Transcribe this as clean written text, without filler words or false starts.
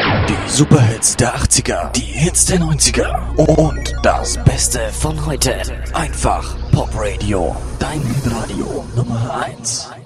Die Superhits der 80er, die Hits der 90er und das Beste von heute. Einfach Pop Radio, dein Radio Nummer 1.